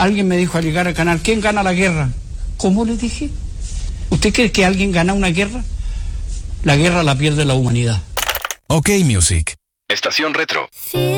Alguien me dijo al llegar al canal, ¿quién gana la guerra? ¿Cómo le dije? ¿Usted cree que alguien gana una guerra? La guerra la pierde la humanidad. OK Music. Estación Retro.